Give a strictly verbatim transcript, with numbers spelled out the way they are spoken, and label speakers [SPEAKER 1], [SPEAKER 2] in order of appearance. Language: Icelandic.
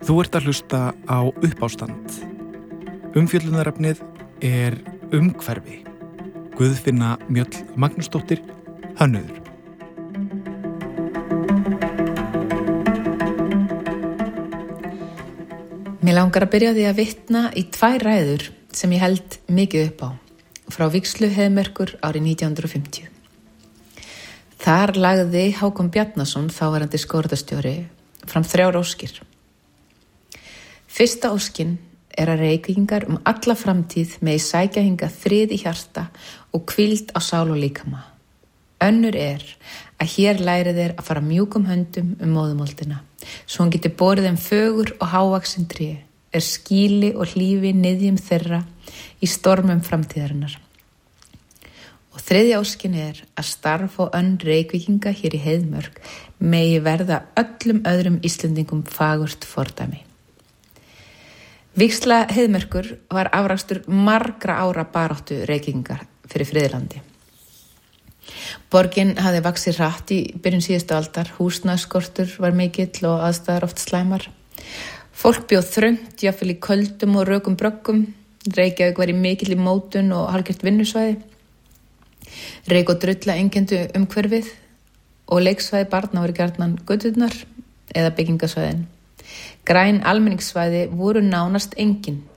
[SPEAKER 1] Þú ert að hlusta á Uppástand. Umfjöllunarefnið er umhverfi. Guðfinna Mjöll Magnúsdóttir, hönnuður.
[SPEAKER 2] Mér langar að byrja því að vitna í tvær ræður sem ég held mikið upp á, frá vígslu Heiðmerkur árið nítján hundruð fimmtíu. Þar lagði Hákon Bjarnason, þáverandi skóratastjóri, fram þrjár óskir. Fyrsta óskin er að Reykvíkingar um alla framtíð megi sækja hingað frið í hjarta og hvíld á sál og líkama. Önnur er að hér læri þeir að fara mjúkum höndum um móðumoldina, svo hann geti borið þeim fögur og hávaxin tré, er skýli og hlífi niðjum þeirra í stormum framtíðarinnar. Og þriðja óskin er að starf og önn Reykvíkinga hér í Heiðmörk megi verða öllum öðrum Íslendingum fagurt fordæmi. Vígsla Heiðmerkur var afrakstur margra ára baráttu Reykvíkingar fyrir friðlandi. Borgin hafði vaxið hratt í byrjun síðustu aldar, húsnæðisskortur var mikill og aðstæður oft slæmar. Fólk bjóð þröngt, jafnvel í köldum og rökum bröggum. Reykjavík var í mikill í mótun og hálfgert vinnusvæði. Reyk og drulla einkenndu umhverfið og leiksvæði barna voru gjarnan göturnar eða byggingasvæðin. Græn almenningssvæði voru nánast engin